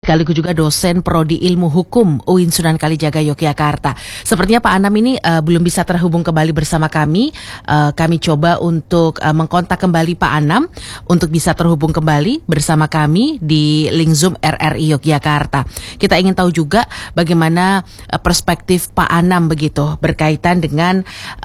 sekaligus juga dosen Prodi Ilmu Hukum UIN Sunan Kalijaga Yogyakarta. Sepertinya Pak Anam ini belum bisa terhubung kembali bersama kami. Kami coba untuk mengkontak kembali Pak Anam untuk bisa terhubung kembali bersama kami di link Zoom RRI Yogyakarta. Kita ingin tahu juga bagaimana perspektif Pak Anam begitu berkaitan dengan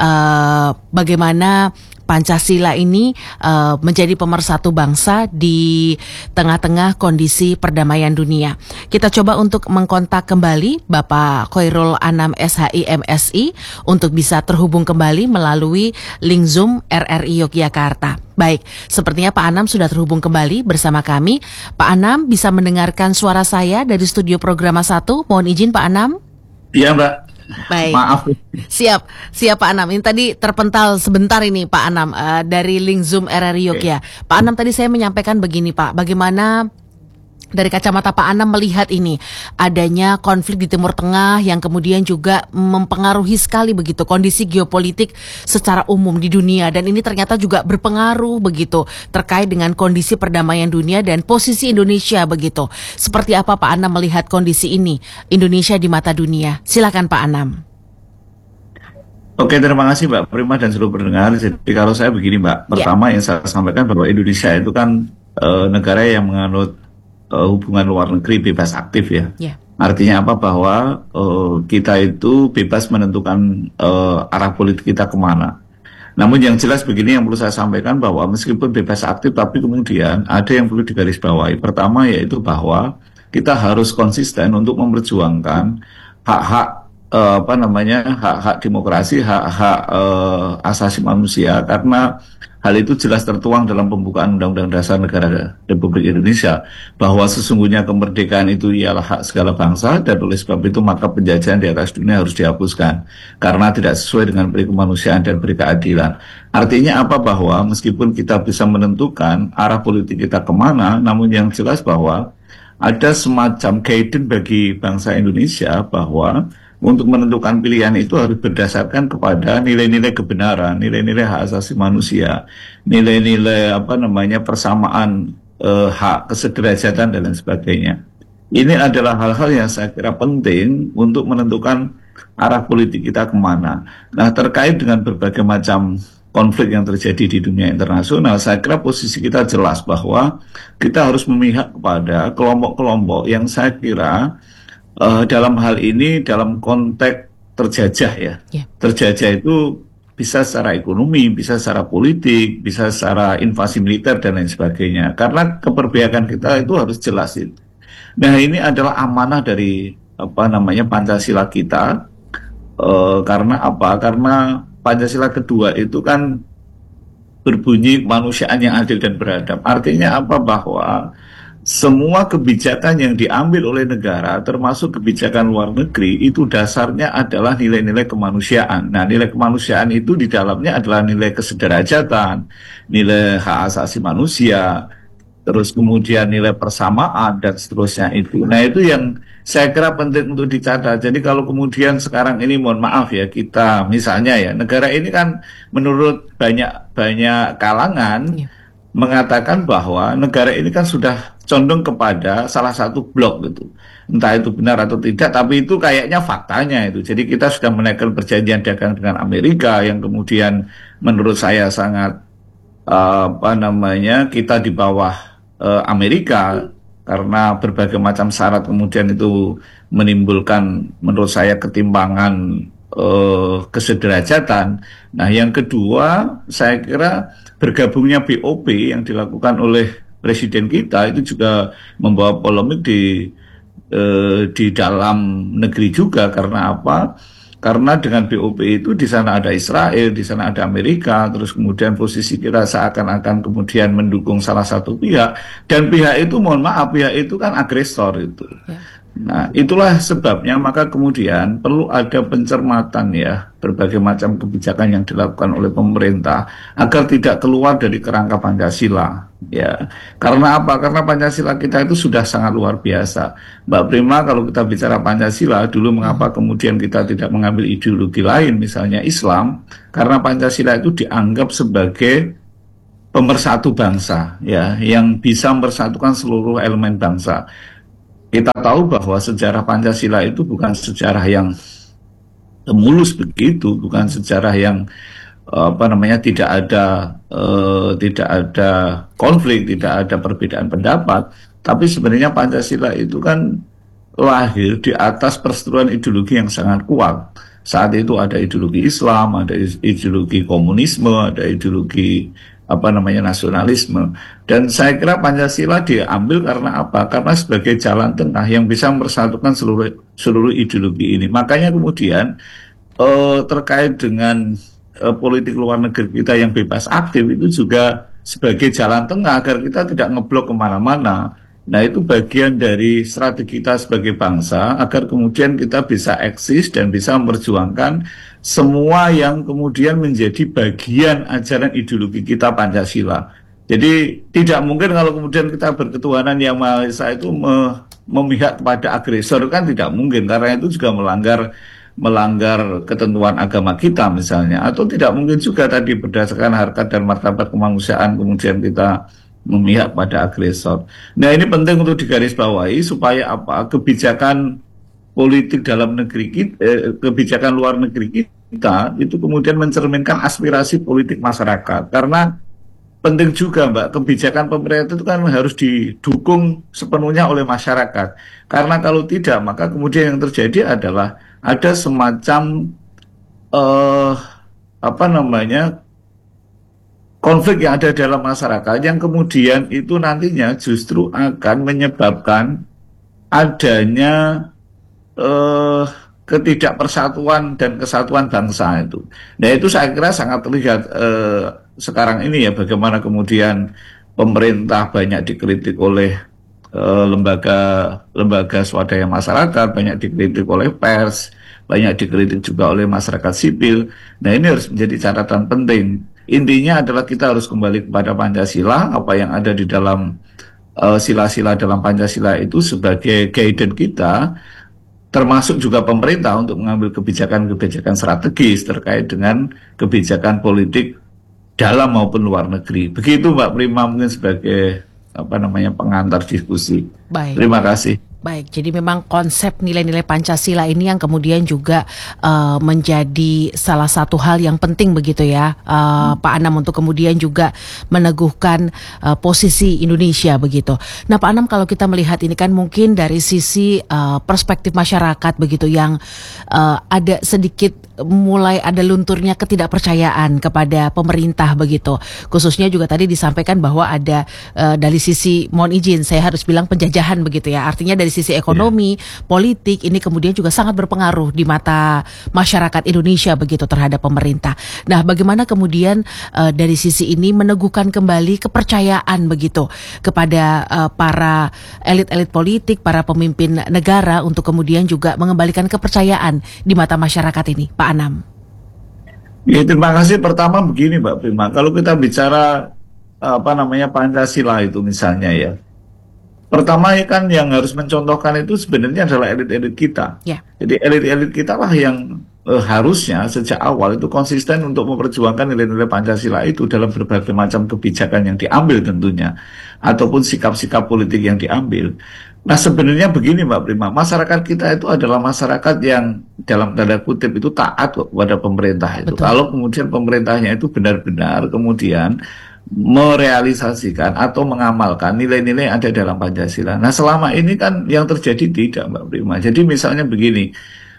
bagaimana Pancasila ini menjadi pemersatu bangsa di tengah-tengah kondisi perdamaian dunia. Kita coba untuk mengkontak kembali Bapak Khoirul Anam SHI MSI untuk bisa terhubung kembali melalui link Zoom RRI Yogyakarta. Baik, sepertinya Pak Anam sudah terhubung kembali bersama kami. Pak Anam bisa mendengarkan suara saya dari studio Programa 1. Mohon izin Pak Anam. Iya Mbak. Baik. Maaf. Siap Pak Anam. Ini tadi terpental sebentar ini Pak Anam dari link Zoom RRI Yogyakarta. Okay. Pak Anam tadi saya menyampaikan begini Pak, bagaimana dari kacamata Pak Anam melihat ini adanya konflik di Timur Tengah yang kemudian juga mempengaruhi sekali begitu kondisi geopolitik secara umum di dunia, dan ini ternyata juga berpengaruh begitu terkait dengan kondisi perdamaian dunia dan posisi Indonesia begitu. Seperti apa Pak Anam melihat kondisi ini Indonesia di mata dunia? Silakan Pak Anam. Oke, terima kasih Mbak Prima dan seluruh pendengar. Jadi kalau saya begini Mbak, pertama yang saya sampaikan bahwa Indonesia itu kan negara yang menganut hubungan luar negeri bebas aktif ya. Artinya apa? Bahwa kita itu bebas menentukan arah politik kita kemana. Namun yang jelas begini yang perlu saya sampaikan, bahwa meskipun bebas aktif tapi kemudian ada yang perlu digarisbawahi. Pertama yaitu bahwa kita harus konsisten untuk memperjuangkan hak-hak hak-hak demokrasi, hak-hak asasi manusia, karena hal itu jelas tertuang dalam pembukaan Undang-Undang Dasar Negara Republik Indonesia, bahwa sesungguhnya kemerdekaan itu ialah hak segala bangsa, dan oleh sebab itu maka penjajahan di atas dunia harus dihapuskan karena tidak sesuai dengan peri kemanusiaan dan peri keadilan. Artinya apa? Bahwa meskipun kita bisa menentukan arah politik kita kemana, namun yang jelas bahwa ada semacam guidance bagi bangsa Indonesia bahwa untuk menentukan pilihan itu harus berdasarkan kepada nilai-nilai kebenaran, nilai-nilai hak asasi manusia, nilai-nilai persamaan hak, kesederajatan dan lain sebagainya. Ini adalah hal-hal yang saya kira penting untuk menentukan arah politik kita kemana. Nah, terkait dengan berbagai macam konflik yang terjadi di dunia internasional, saya kira posisi kita jelas bahwa kita harus memihak kepada kelompok-kelompok yang saya kira dalam hal ini dalam konteks terjajah ya. Terjajah itu bisa secara ekonomi, bisa secara politik, bisa secara invasi militer dan lain sebagainya. Karena keperpihakan kita itu harus jelas itu. Nah, ini adalah amanah dari Pancasila kita. Karena apa? Karena Pancasila kedua itu kan berbunyi kemanusiaan yang adil dan beradab. Artinya apa? Bahwa semua kebijakan yang diambil oleh negara, termasuk kebijakan luar negeri, itu dasarnya adalah nilai-nilai kemanusiaan. Nah, nilai kemanusiaan itu di dalamnya adalah nilai kesederajatan, nilai hak asasi manusia, terus kemudian nilai persamaan, dan seterusnya itu. Nah, itu yang saya kira penting untuk dicatat. Jadi kalau kemudian sekarang ini, mohon maaf ya, kita misalnya ya, negara ini kan menurut banyak kalangan mengatakan bahwa negara ini kan sudah condong kepada salah satu blok gitu. Entah itu benar atau tidak, tapi itu kayaknya faktanya itu. Jadi kita sudah menaikkan perjanjian dagang dengan Amerika yang kemudian menurut saya sangat kita di bawah Amerika karena berbagai macam syarat, kemudian itu menimbulkan menurut saya ketimpangan kesederajatan. Nah, yang kedua saya kira bergabungnya BOP yang dilakukan oleh Presiden kita itu juga membawa polemik di dalam negeri juga. Karena apa? Karena dengan BOP itu di sana ada Israel, di sana ada Amerika, terus kemudian posisi kita seakan-akan kemudian mendukung salah satu pihak, dan pihak itu mohon maaf, pihak itu kan agresor itu. Nah, itulah sebabnya maka kemudian perlu ada pencermatan ya berbagai macam kebijakan yang dilakukan oleh pemerintah agar tidak keluar dari kerangka Pancasila ya. Karena apa? Karena Pancasila kita itu sudah sangat luar biasa. Mbak Prima, kalau kita bicara Pancasila dulu, mengapa kemudian kita tidak mengambil ideologi lain misalnya Islam? Karena Pancasila itu dianggap sebagai pemersatu bangsa ya, yang bisa mempersatukan seluruh elemen bangsa. kita tahu bahwa sejarah Pancasila itu bukan sejarah yang mulus begitu, bukan sejarah yang tidak ada konflik, tidak ada perbedaan pendapat, tapi sebenarnya Pancasila itu kan lahir di atas perseteruan ideologi yang sangat kuat. Saat itu ada ideologi Islam, ada ideologi komunisme, ada ideologi nasionalisme. Dan saya kira Pancasila diambil karena apa? Karena sebagai jalan tengah yang bisa mempersatukan seluruh ideologi ini. Makanya kemudian terkait dengan politik luar negeri kita yang bebas aktif itu juga sebagai jalan tengah agar kita tidak ngeblok kemana-mana. Nah, itu bagian dari strategi kita sebagai bangsa agar kemudian kita bisa eksis dan bisa memperjuangkan semua yang kemudian menjadi bagian ajaran ideologi kita Pancasila. Jadi tidak mungkin kalau kemudian kita berketuhanan yang Maha Esa itu memihak kepada agresor, kan tidak mungkin, karena itu juga melanggar ketentuan agama kita misalnya, atau tidak mungkin juga tadi berdasarkan harkat dan martabat kemanusiaan kemudian kita memihak pada agresor. Nah, ini penting untuk digarisbawahi supaya apa? Kebijakan politik dalam negeri kita, kebijakan luar negeri kita itu kemudian mencerminkan aspirasi politik masyarakat. Karena penting juga, Mbak, kebijakan pemerintah itu kan harus didukung sepenuhnya oleh masyarakat. Karena kalau tidak, maka kemudian yang terjadi adalah ada semacam eh apa namanya konflik yang ada dalam masyarakat yang kemudian itu nantinya justru akan menyebabkan adanya eh, ketidakpersatuan dan kesatuan bangsa itu. Nah, itu saya kira sangat terlihat sekarang ini ya, bagaimana kemudian pemerintah banyak dikritik oleh lembaga swadaya masyarakat, banyak dikritik oleh pers, banyak dikritik juga oleh masyarakat sipil. Nah, ini harus menjadi catatan penting. Intinya adalah kita harus kembali kepada Pancasila, apa yang ada di dalam sila-sila dalam Pancasila itu sebagai guidance kita, termasuk juga pemerintah untuk mengambil kebijakan-kebijakan strategis terkait dengan kebijakan politik dalam maupun luar negeri. Begitu Mbak Prima, mungkin sebagai pengantar diskusi. Baik. Terima kasih. Baik, jadi memang konsep nilai-nilai Pancasila ini yang kemudian juga menjadi salah satu hal yang penting begitu ya, Pak Anam, untuk kemudian juga meneguhkan posisi Indonesia begitu. Nah, Pak Anam, kalau kita melihat ini kan mungkin dari sisi perspektif masyarakat begitu yang ada sedikit mulai ada lunturnya ketidakpercayaan kepada pemerintah begitu. Khususnya juga tadi disampaikan bahwa ada dari sisi, mohon izin saya harus bilang, penjajahan begitu ya. Artinya dari sisi ekonomi, politik ini kemudian juga sangat berpengaruh di mata masyarakat Indonesia begitu terhadap pemerintah. Nah, bagaimana kemudian dari sisi ini meneguhkan kembali kepercayaan begitu kepada para elit-elit politik, para pemimpin negara untuk kemudian juga mengembalikan kepercayaan di mata masyarakat ini, Pak Anam. Ya, terima kasih. Pertama begini, Mbak Prima, kalau kita bicara Pancasila itu misalnya ya, pertama ya kan yang harus mencontohkan itu sebenarnya adalah elit-elit kita. Ya. Jadi elit-elit kita lah yang harusnya sejak awal itu konsisten untuk memperjuangkan nilai-nilai Pancasila itu dalam berbagai macam kebijakan yang diambil tentunya, ataupun sikap-sikap politik yang diambil. Nah, sebenarnya begini Mbak Prima, masyarakat kita itu adalah masyarakat yang dalam tanda kutip itu taat kepada pemerintah itu. Betul. Kalau kemudian pemerintahnya itu benar-benar kemudian merealisasikan atau mengamalkan nilai-nilai yang ada dalam Pancasila. Nah, selama ini kan yang terjadi tidak, Mbak Prima. Jadi misalnya begini,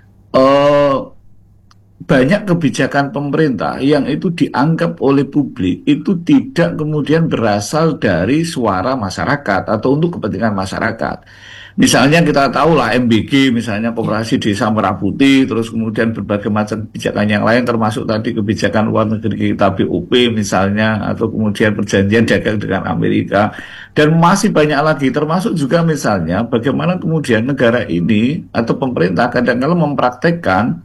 banyak kebijakan pemerintah yang itu dianggap oleh publik itu tidak kemudian berasal dari suara masyarakat atau untuk kepentingan masyarakat. Misalnya kita tahu lah MBG, misalnya Koperasi Desa Merah Putih, terus kemudian berbagai macam kebijakan yang lain, termasuk tadi kebijakan luar negeri kita BOP misalnya, atau kemudian perjanjian dagang dengan Amerika, dan masih banyak lagi, termasuk juga misalnya bagaimana kemudian negara ini atau pemerintah kadang-kadang mempraktekkan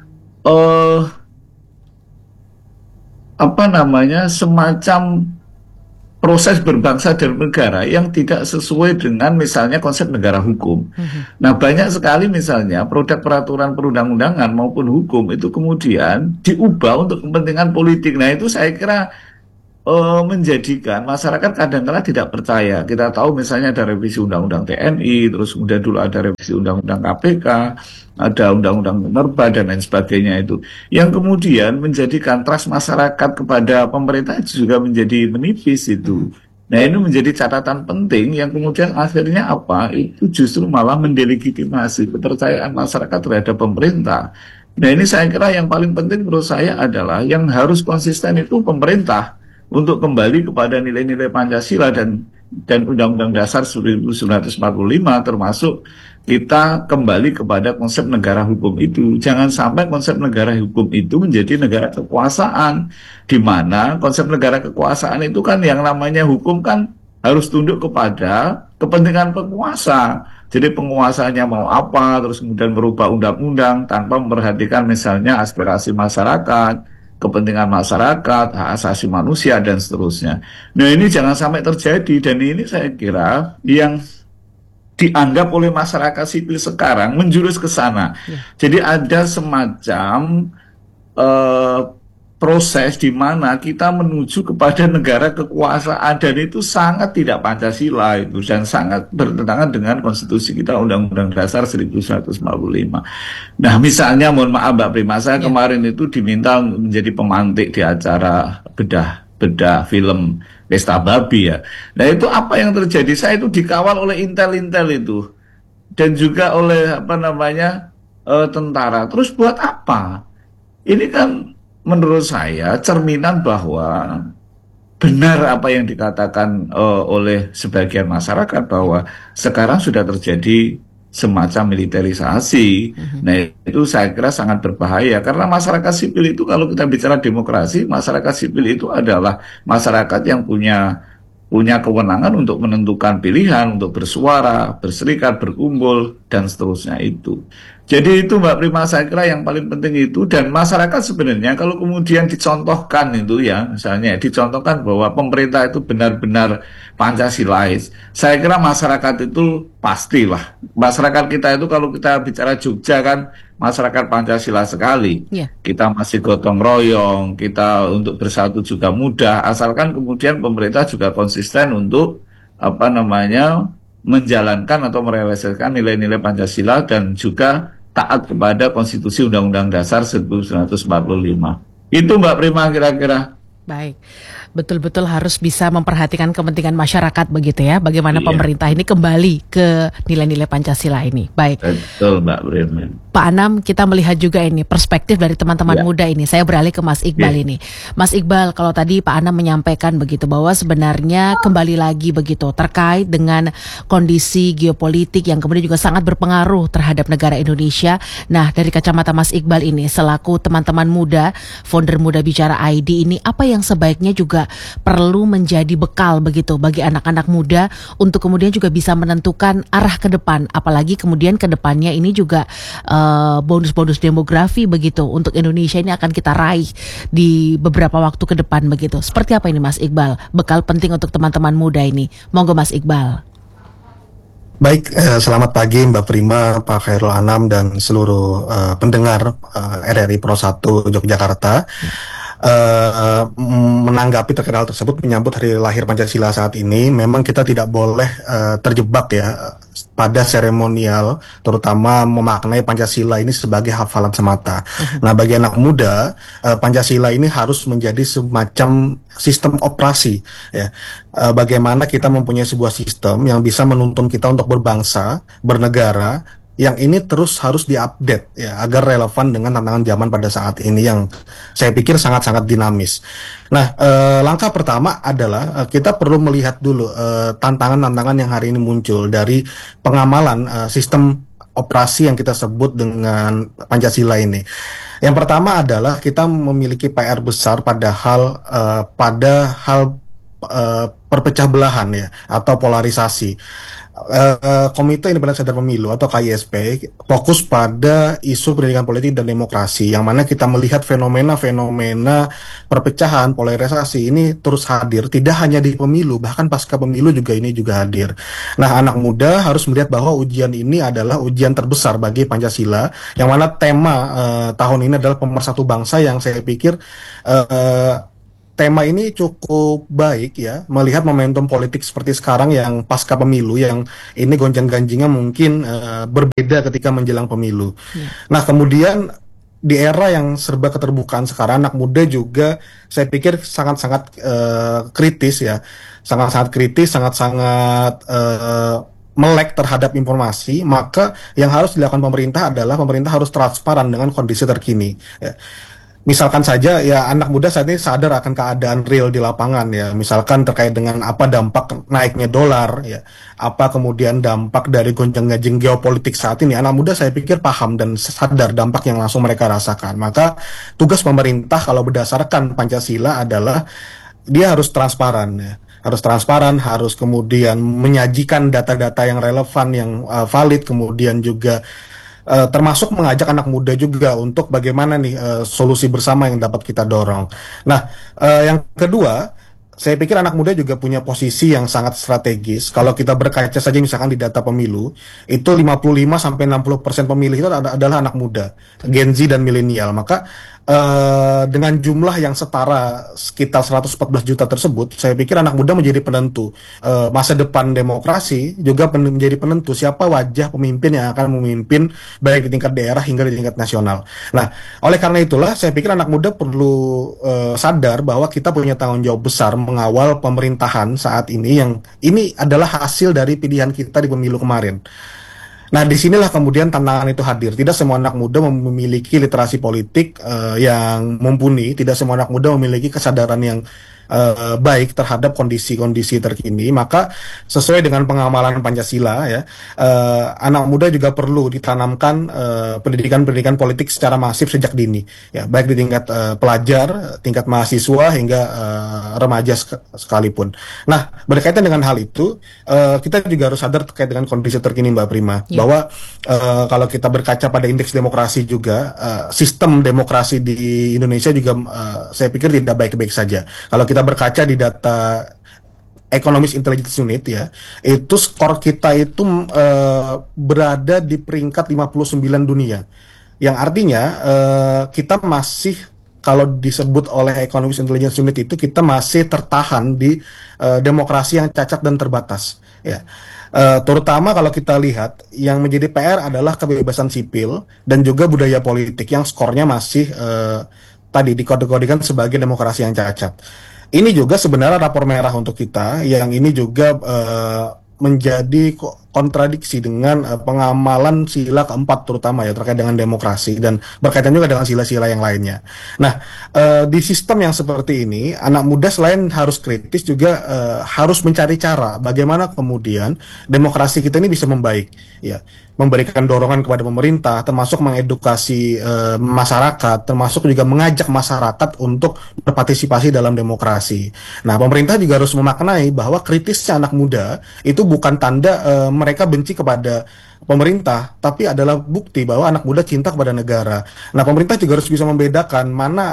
semacam proses berbangsa dan negara yang tidak sesuai dengan misalnya konsep negara hukum. Nah, banyak sekali misalnya produk peraturan perundang-undangan maupun hukum itu kemudian diubah untuk kepentingan politik. Nah, itu saya kira menjadikan masyarakat kadang-kala tidak percaya. Kita tahu misalnya ada revisi Undang-Undang TNI, terus kemudian dulu ada revisi Undang-Undang KPK, ada Undang-Undang Minerba dan lain sebagainya itu, yang kemudian menjadikan trust masyarakat kepada pemerintah itu juga menjadi menipis itu. Nah, ini menjadi catatan penting yang kemudian akhirnya apa? Itu justru malah mendelegitimasi kepercayaan masyarakat terhadap pemerintah. Nah, ini saya kira yang paling penting menurut saya adalah yang harus konsisten itu pemerintah untuk kembali kepada nilai-nilai Pancasila dan Undang-Undang Dasar 1945, termasuk kita kembali kepada konsep negara hukum itu. Jangan sampai konsep negara hukum itu menjadi negara kekuasaan, di mana konsep negara kekuasaan itu kan yang namanya hukum kan harus tunduk kepada kepentingan penguasa. Jadi penguasanya mau apa, terus kemudian merubah undang-undang tanpa memperhatikan misalnya aspirasi masyarakat, kepentingan masyarakat, hak asasi manusia, dan seterusnya. Nah, ini jangan sampai terjadi, dan ini saya kira yang dianggap oleh masyarakat sipil sekarang menjurus ke sana. Jadi ada semacam eh, proses di mana kita menuju kepada negara kekuasaan, dan itu sangat tidak Pancasila itu, dan sangat bertentangan dengan konstitusi kita, Undang-Undang Dasar 1945. Nah, misalnya mohon maaf Mbak Prima, saya kemarin itu diminta menjadi pemantik di acara bedah film Pesta Babi ya. Nah, itu apa yang terjadi? Saya itu dikawal oleh intel-intel itu, dan juga oleh apa namanya tentara. Terus buat apa? Ini kan menurut saya cerminan bahwa benar apa yang dikatakan oleh sebagian masyarakat bahwa sekarang sudah terjadi semacam militerisasi. Nah, itu saya kira sangat berbahaya karena masyarakat sipil itu, kalau kita bicara demokrasi, masyarakat sipil itu adalah masyarakat yang punya kewenangan untuk menentukan pilihan, untuk bersuara, berserikat, berkumpul, dan seterusnya itu. Jadi itu Mbak Prima, saya kira yang paling penting itu, dan masyarakat sebenarnya kalau kemudian dicontohkan itu ya, misalnya dicontohkan bahwa pemerintah itu benar-benar Pancasilais, saya kira masyarakat itu pastilah. Masyarakat kita itu kalau kita bicara Jogja kan masyarakat Pancasila sekali. Kita masih gotong royong, kita untuk bersatu juga mudah, asalkan kemudian pemerintah juga konsisten untuk apa namanya menjalankan atau merealisasikan nilai-nilai Pancasila dan juga taat kepada konstitusi Undang-Undang Dasar 1945. Itu Mbak Prima kira-kira. Baik, betul-betul harus bisa memperhatikan kepentingan masyarakat begitu ya. Bagaimana pemerintah ini kembali ke nilai-nilai Pancasila ini. Baik. Betul Mbak Prima. Pak Anam, kita melihat juga ini perspektif dari teman-teman muda ini. Saya beralih ke Mas Iqbal ini. Mas Iqbal, kalau tadi Pak Anam menyampaikan begitu bahwa sebenarnya kembali lagi begitu terkait dengan kondisi geopolitik yang kemudian juga sangat berpengaruh terhadap negara Indonesia. Nah, dari kacamata Mas Iqbal ini selaku teman-teman muda, founder Muda Bicara ID ini, apa yang sebaiknya juga perlu menjadi bekal begitu bagi anak-anak muda untuk kemudian juga bisa menentukan arah ke depan, apalagi kemudian ke depannya ini juga bonus-bonus demografi begitu untuk Indonesia ini akan kita raih di beberapa waktu ke depan begitu. Seperti apa ini Mas Iqbal? Bekal penting untuk teman-teman muda ini. Monggo Mas Iqbal. Baik, selamat pagi Mbak Prima, Pak Khairul Anam dan seluruh pendengar RRI Pro 1 Yogyakarta. Menanggapi terkait hal tersebut, menyambut hari lahir Pancasila saat ini, memang kita tidak boleh terjebak ya pada seremonial, terutama memaknai Pancasila ini sebagai hafalan semata. Nah, bagi anak muda, Pancasila ini harus menjadi semacam sistem operasi ya. Bagaimana kita mempunyai sebuah sistem yang bisa menuntun kita untuk berbangsa, bernegara, yang ini terus harus diupdate ya agar relevan dengan tantangan zaman pada saat ini yang saya pikir sangat-sangat dinamis. Nah, langkah pertama adalah kita perlu melihat dulu tantangan-tantangan yang hari ini muncul dari pengamalan sistem operasi yang kita sebut dengan Pancasila ini. Yang pertama adalah kita memiliki PR besar pada hal perpecah belahan ya atau polarisasi. Komite Independen Sadar Pemilu atau KISP fokus pada isu pendidikan politik dan demokrasi, yang mana kita melihat fenomena-fenomena perpecahan, polarisasi ini terus hadir, tidak hanya di pemilu, bahkan pasca pemilu juga ini juga hadir. Nah, anak muda harus melihat bahwa ujian ini adalah ujian terbesar bagi Pancasila, yang mana tema tahun ini adalah pemersatu bangsa, yang saya pikir tema ini cukup baik ya, melihat momentum politik seperti sekarang yang pasca pemilu, yang ini gonjang-ganjingnya mungkin berbeda ketika menjelang pemilu. Ya. Nah, kemudian di era yang serba keterbukaan sekarang, anak muda juga saya pikir sangat-sangat kritis ya, sangat-sangat kritis, sangat-sangat melek terhadap informasi. Maka yang harus dilakukan pemerintah adalah pemerintah harus transparan dengan kondisi terkini. Ya. Misalkan saja ya, anak muda saat ini sadar akan keadaan real di lapangan ya. Misalkan terkait dengan apa dampak naiknya dolar ya, apa kemudian dampak dari gonjang-ganjing geopolitik saat ini. Anak muda saya pikir paham dan sadar dampak yang langsung mereka rasakan. Maka tugas pemerintah kalau berdasarkan Pancasila adalah dia harus transparan ya. Harus transparan, harus kemudian menyajikan data-data yang relevan, yang valid, kemudian juga termasuk mengajak anak muda juga untuk bagaimana nih solusi bersama yang dapat kita dorong. Nah, yang kedua, saya pikir anak muda juga punya posisi yang sangat strategis. Kalau kita berkaca saja misalkan di data pemilu, itu 55-60% pemilih itu adalah anak muda, Gen Z dan milenial. Maka dengan jumlah yang setara sekitar 114 juta tersebut, saya pikir anak muda menjadi penentu masa depan demokrasi, juga menjadi penentu siapa wajah pemimpin yang akan memimpin baik di tingkat daerah hingga di tingkat nasional. Nah, oleh karena itulah saya pikir anak muda perlu sadar bahwa kita punya tanggung jawab besar mengawal pemerintahan saat ini, yang ini adalah hasil dari pilihan kita di pemilu kemarin. Nah, disinilah kemudian tantangan itu hadir. Tidak semua anak muda memiliki literasi politik yang mumpuni. Tidak semua anak muda memiliki kesadaran yang baik terhadap kondisi-kondisi terkini. Maka sesuai dengan pengamalan Pancasila ya, anak muda juga perlu ditanamkan pendidikan-pendidikan politik secara masif sejak dini. Ya, baik di tingkat pelajar, tingkat mahasiswa hingga remaja sekalipun. Nah, berkaitan dengan hal itu, kita juga harus sadar terkait dengan kondisi terkini, Mbak Prima, bahwa kalau kita berkaca pada indeks demokrasi juga, sistem demokrasi di Indonesia juga saya pikir tidak baik-baik saja. Kalau kita berkaca di data Economist Intelligence Unit ya, itu skor kita itu berada di peringkat 59 dunia. Yang artinya kita masih, kalau disebut oleh Economist Intelligence Unit itu, kita masih tertahan di demokrasi yang cacat dan terbatas ya. Terutama kalau kita lihat yang menjadi PR adalah kebebasan sipil dan juga budaya politik yang skornya masih tadi dikode-kodekan sebagai demokrasi yang cacat. Ini juga sebenarnya rapor merah untuk kita, yang ini juga menjadi kontradiksi dengan pengamalan sila keempat terutama ya, terkait dengan demokrasi dan berkaitan juga dengan sila-sila yang lainnya. Nah, di sistem yang seperti ini, anak muda selain harus kritis juga harus mencari cara bagaimana kemudian demokrasi kita ini bisa membaik ya, memberikan dorongan kepada pemerintah, termasuk mengedukasi masyarakat, termasuk juga mengajak masyarakat untuk berpartisipasi dalam demokrasi. Nah, pemerintah juga harus memaknai bahwa kritisnya anak muda itu bukan tanda mereka benci kepada pemerintah, tapi adalah bukti bahwa anak muda cinta kepada negara. Nah, pemerintah juga harus bisa membedakan mana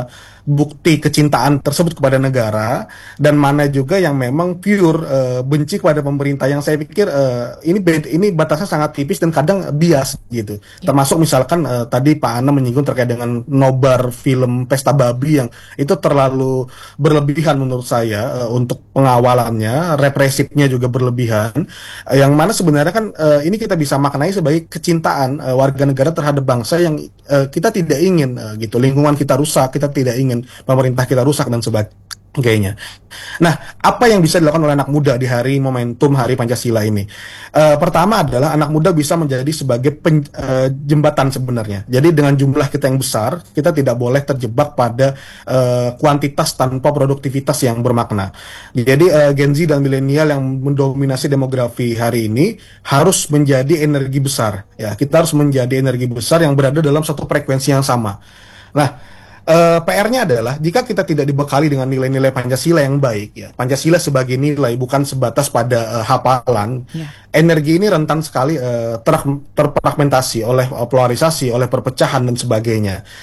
bukti kecintaan tersebut kepada negara dan mana juga yang memang pure benci kepada pemerintah, yang saya pikir ini batasnya sangat tipis dan kadang bias gitu. Termasuk misalkan tadi Pak Ana menyinggung terkait dengan nobar film Pesta Babi, yang itu terlalu berlebihan menurut saya untuk pengawalannya, represifnya juga berlebihan, yang mana sebenarnya kan ini kita bisa maknai sebagai kecintaan warga negara terhadap bangsa yang kita tidak ingin gitu lingkungan kita rusak, kita tidak ingin pemerintah kita rusak dan sebagainya. Nah, apa yang bisa dilakukan oleh anak muda di hari momentum Hari Pancasila ini? Pertama adalah anak muda bisa menjadi sebagai jembatan sebenarnya. Jadi dengan jumlah kita yang besar, kita tidak boleh terjebak pada kuantitas tanpa produktivitas yang bermakna. Jadi Gen Z dan milenial yang mendominasi demografi hari ini harus menjadi energi besar. Ya, kita harus menjadi energi besar yang berada dalam satu frekuensi yang sama. Nah, PR-nya adalah jika kita tidak dibekali dengan nilai-nilai Pancasila yang baik ya, Pancasila sebagai nilai bukan sebatas pada hafalan, energi ini rentan sekali terfragmentasi oleh polarisasi, oleh perpecahan dan sebagainya.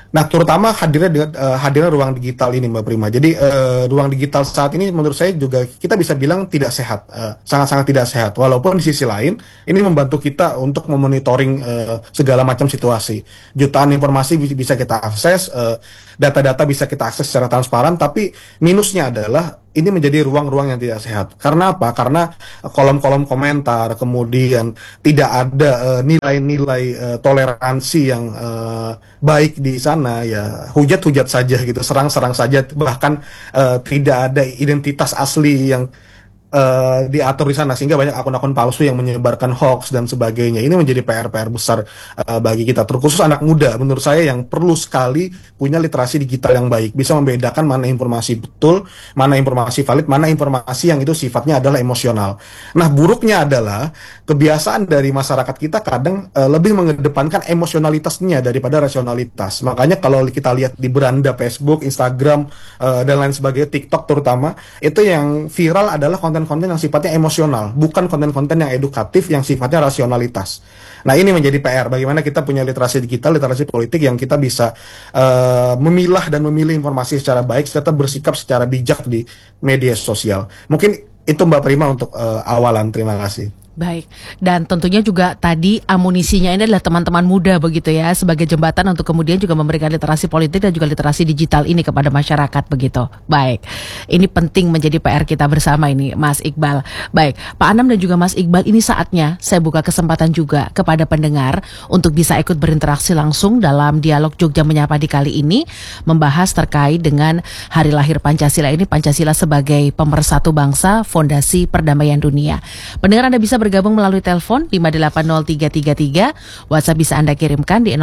Nah, terutama hadirnya ruang digital ini, Mbak Prima. Jadi ruang digital saat ini menurut saya juga kita bisa bilang tidak sehat, sangat-sangat tidak sehat. Walaupun di sisi lain ini membantu kita untuk memonitoring segala macam situasi. Jutaan informasi bisa kita akses, data-data bisa kita akses secara transparan. Tapi minusnya adalah ini menjadi ruang-ruang yang tidak sehat. Karena apa? Karena kolom-kolom komentar, kemudian tidak ada nilai-nilai toleransi yang baik di sana, ya hujat-hujat saja gitu, serang-serang saja, bahkan tidak ada identitas asli yang diatur di sana, sehingga banyak akun-akun palsu yang menyebarkan hoax dan sebagainya. Ini menjadi PR-PR besar bagi kita, terkhusus anak muda. Menurut saya yang perlu sekali punya literasi digital yang baik, bisa membedakan mana informasi betul, mana informasi valid, mana informasi yang itu sifatnya adalah emosional. Nah, buruknya adalah kebiasaan dari masyarakat kita kadang lebih mengedepankan emosionalitasnya daripada rasionalitas. Makanya kalau kita lihat di beranda Facebook, Instagram, dan lain sebagainya, TikTok terutama, itu yang viral adalah konten-konten yang sifatnya emosional, bukan konten-konten yang edukatif yang sifatnya rasionalitas. Nah, ini menjadi PR. Bagaimana kita punya literasi digital, literasi politik yang kita bisa memilah dan memilih informasi secara baik, serta bersikap secara bijak di media sosial. Mungkin itu Mbak Prima untuk awalan. Terima kasih. Baik, dan tentunya juga tadi amunisinya ini adalah teman-teman muda begitu ya, sebagai jembatan untuk kemudian juga memberikan literasi politik dan juga literasi digital ini kepada masyarakat begitu. Baik, ini penting menjadi PR kita bersama ini, Mas Iqbal. Baik, Pak Anam dan juga Mas Iqbal, ini saatnya saya buka kesempatan juga kepada pendengar untuk bisa ikut berinteraksi langsung dalam dialog Jogja Menyapa di kali ini, membahas terkait dengan hari lahir Pancasila ini, Pancasila sebagai pemersatu bangsa, fondasi perdamaian dunia. Pendengar Anda bisa bergabung melalui telepon 5803333, WhatsApp bisa Anda kirimkan di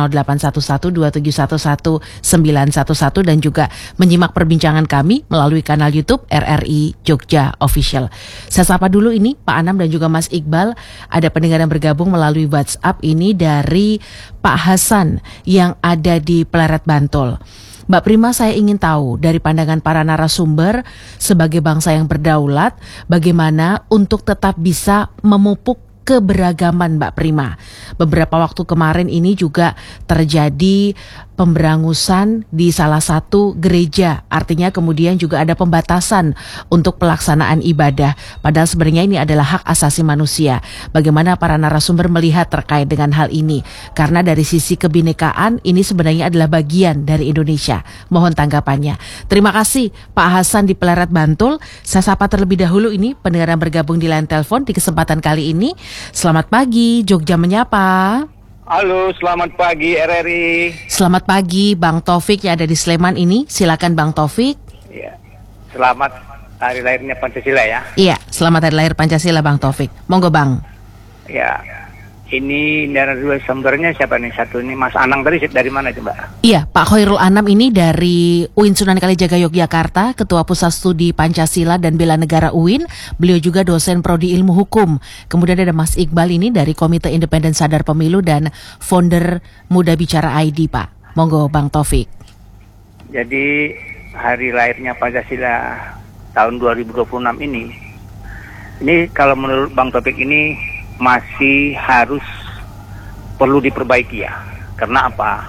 0811271111 dan juga menyimak perbincangan kami melalui kanal YouTube RRI Jogja Official. Saya sapa dulu ini Pak Anam dan juga Mas Iqbal. Ada pendengar yang bergabung melalui WhatsApp ini dari Pak Hasan yang ada di Pleret, Bantul. Mbak Prima, saya ingin tahu dari pandangan para narasumber sebagai bangsa yang berdaulat, bagaimana untuk tetap bisa memupuk keberagaman, Mbak Prima. Beberapa waktu kemarin ini juga terjadi pemberangusan di salah satu gereja. Artinya kemudian juga ada pembatasan untuk pelaksanaan ibadah. Padahal sebenarnya ini adalah hak asasi manusia. Bagaimana para narasumber melihat terkait dengan hal ini? Karena dari sisi kebinekaan ini sebenarnya adalah bagian dari Indonesia. Mohon tanggapannya. Terima kasih Pak Hasan di Pleret, Bantul. Saya sapa terlebih dahulu ini pendengar yang bergabung di line telepon di kesempatan kali ini. Selamat pagi, Jogja Menyapa. Halo, selamat pagi RRI. Selamat pagi, Bang Taufik yang ada di Sleman ini. Silakan Bang Taufik. Ya, selamat hari lahirnya Pancasila ya. Iya, selamat hari lahir Pancasila Bang Taufik. Monggo Bang. Ya, ini narasumbernya siapa nih? Satu ini Mas Anang tadi dari mana coba? Iya, Pak Khairul Anam ini dari UIN Sunan Kalijaga Yogyakarta, Ketua Pusat Studi Pancasila dan Bela Negara UIN. Beliau juga dosen Prodi Ilmu Hukum. Kemudian ada Mas Iqbal ini dari Komite Independen Sadar Pemilu dan founder Muda Bicara ID, Pak. Monggo Bang Taufik. Jadi hari lahirnya Pancasila tahun 2026 ini kalau menurut Bang Taufik ini masih harus perlu diperbaiki ya. Karena apa?